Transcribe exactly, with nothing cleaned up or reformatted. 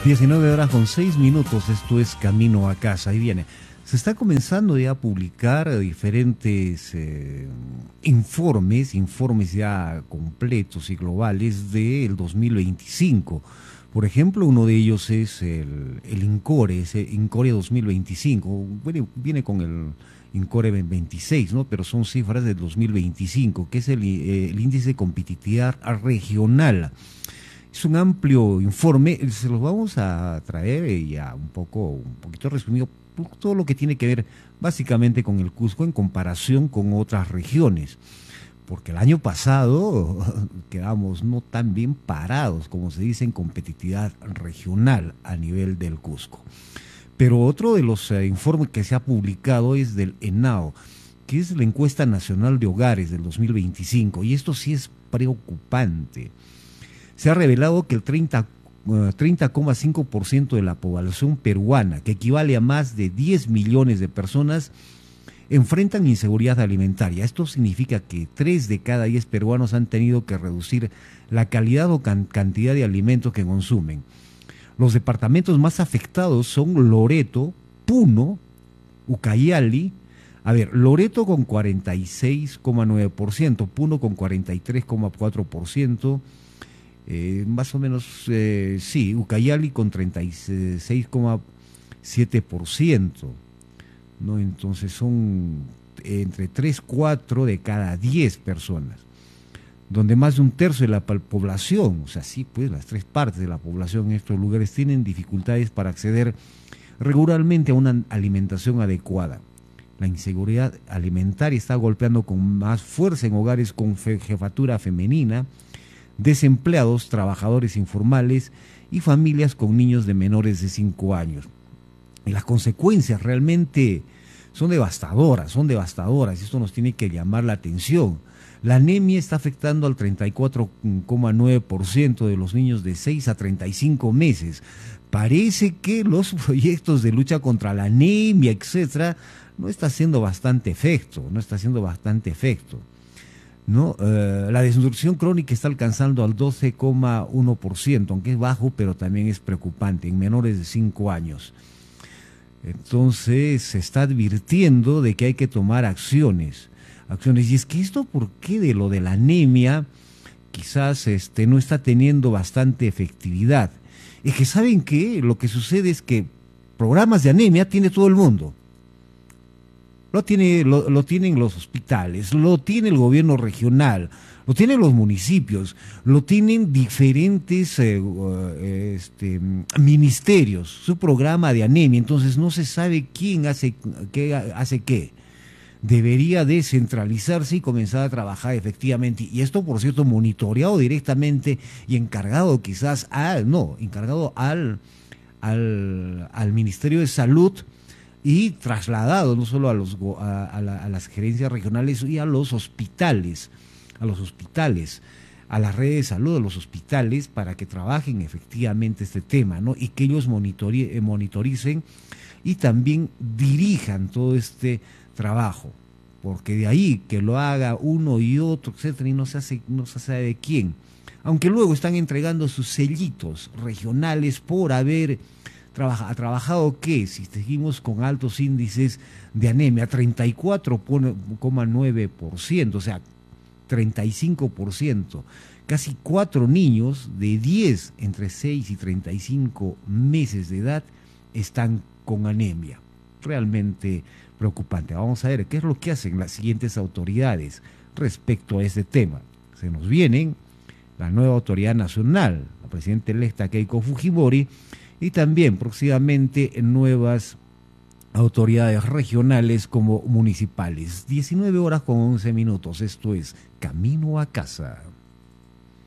diecinueve horas con seis minutos, esto es Camino a Casa. Ahí viene. Se está comenzando ya a publicar diferentes eh, informes, informes ya completos y globales del dos mil veinticinco. Por ejemplo, uno de ellos es el, el INCORE, ese INCORE dos mil veinticinco. Viene, viene con el INCORE veintiséis, ¿no? Pero son cifras del dos mil veinticinco, que es el, eh, el índice de competitividad regional. Es un amplio informe, se los vamos a traer ya un poco, un poquito resumido, todo lo que tiene que ver básicamente con el Cusco en comparación con otras regiones, porque el año pasado quedamos no tan bien parados, como se dice, en competitividad regional a nivel del Cusco. Pero otro de los eh, informes que se ha publicado es del ENAO, que es la encuesta nacional de hogares del dos mil veinticinco, y esto sí es preocupante. Se ha revelado que el treinta coma cinco por ciento de la población peruana, que equivale a más de diez millones de personas, enfrentan inseguridad alimentaria. Esto significa que tres de cada diez peruanos han tenido que reducir la calidad o can cantidad de alimentos que consumen. Los departamentos más afectados son Loreto, Puno, Ucayali. A ver, Loreto con cuarenta y seis coma nueve por ciento, Puno con cuarenta y tres coma cuatro por ciento, Eh, más o menos, eh, sí, Ucayali con treinta y seis coma siete por ciento, ¿no? Entonces son entre tres, cuatro de cada diez personas, donde más de un tercio de la población, o sea, sí, pues las tres partes de la población en estos lugares tienen dificultades para acceder regularmente a una alimentación adecuada. La inseguridad alimentaria está golpeando con más fuerza en hogares con jefatura femenina, desempleados, trabajadores informales y familias con niños de menores de cinco años. Y las consecuencias realmente son devastadoras, son devastadoras, y esto nos tiene que llamar la atención. La anemia está afectando al treinta y cuatro coma nueve por ciento de los niños de seis a treinta y cinco meses. Parece que los proyectos de lucha contra la anemia, etcétera, no está haciendo bastante efecto, no está haciendo bastante efecto. ¿No? Uh, la desnutrición crónica está alcanzando al doce coma uno por ciento, aunque es bajo, pero también es preocupante en menores de cinco años. Entonces se está advirtiendo de que hay que tomar acciones, acciones. Y es que esto, ¿por qué de lo de la anemia quizás este, no está teniendo bastante efectividad? Es que ¿saben qué? Lo que sucede es que programas de anemia tiene todo el mundo. Lo, tiene, lo, lo tienen los hospitales, lo tiene el gobierno regional, lo tienen los municipios, lo tienen diferentes eh, este, ministerios, su programa de anemia. Entonces no se sabe quién hace qué, hace qué. Debería descentralizarse y comenzar a trabajar efectivamente. Y esto, por cierto, monitoreado directamente y encargado quizás al, no, encargado al, al, al Ministerio de Salud, y trasladado no solo a, los, a, a, la, a las gerencias regionales y a los hospitales, a los hospitales, a las redes de salud de los hospitales, para que trabajen efectivamente este tema, ¿no? Y que ellos monitori monitoricen y también dirijan todo este trabajo, porque de ahí que lo haga uno y otro, etcétera, y no se hace, no se sabe de quién, aunque luego están entregando sus sellitos regionales por haber Trabaja, ha trabajado, ¿qué? Si seguimos con altos índices de anemia, treinta y cuatro coma nueve por ciento, o sea, treinta y cinco por ciento, casi cuatro niños de diez, entre seis y treinta y cinco meses de edad están con anemia. Realmente preocupante. Vamos a ver qué es lo que hacen las siguientes autoridades respecto a este tema. Se nos vienen la nueva autoridad nacional, la presidenta electa Keiko Fujimori, y también próximamente nuevas autoridades regionales como municipales. diecinueve horas con once minutos, esto es Camino a Casa.